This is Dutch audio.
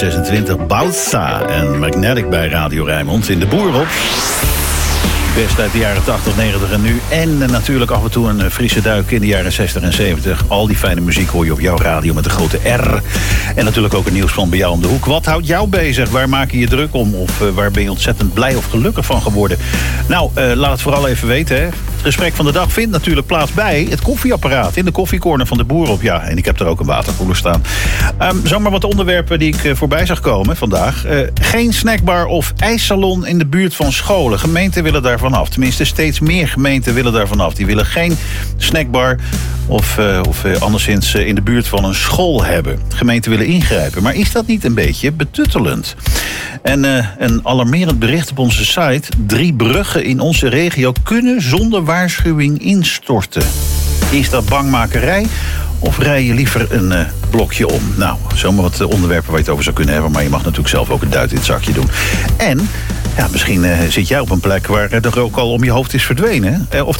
26 Bauza en Magnetic bij Radio Rijnmond in de Boer op. Best uit de jaren 80, 90 en nu. En natuurlijk af en toe een frisse duik in de jaren 60 en 70. Al die fijne muziek hoor je op jouw radio met een grote R. En natuurlijk ook het nieuws van bij jou om de hoek. Wat houdt jou bezig? Waar maak je je druk om? Of waar ben je ontzettend blij of gelukkig van geworden? Nou, laat het vooral even weten. Hè. Het gesprek van de dag vindt natuurlijk plaats bij het koffieapparaat. In de koffiecorner van de Boer op. Ja, en ik heb er ook een waterkoeler staan. Zomaar wat onderwerpen die ik voorbij zag komen vandaag. Geen snackbar of ijssalon in de buurt van scholen. Gemeenten willen daar vanaf. Tenminste, steeds meer gemeenten willen daar vanaf. Die willen geen snackbar of anderszins in de buurt van een school hebben. Gemeenten willen ingrijpen. Maar is dat niet een beetje betuttelend? En een alarmerend bericht op onze site. 3 bruggen in onze regio kunnen zonder waarschuwing instorten. Is dat bangmakerij? Of rij je liever een blokje om? Nou, zomaar wat onderwerpen waar je het over zou kunnen hebben. Maar je mag natuurlijk zelf ook een duit in het zakje doen. En ja, misschien zit jij op een plek waar de rook al om je hoofd is verdwenen. Of